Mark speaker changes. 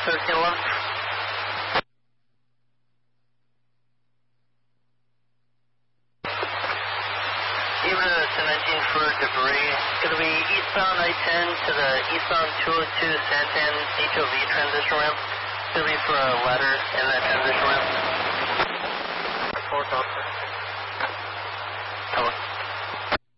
Speaker 1: 1311. Even to 19 for debris. Going to be eastbound I-10 to the eastbound 202 Santan HOV transition ramp. It's going to be for a ladder, and